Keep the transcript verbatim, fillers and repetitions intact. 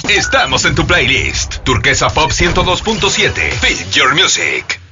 Estamos en tu playlist. Turquesa Pop ciento dos punto siete. Feed Your Music.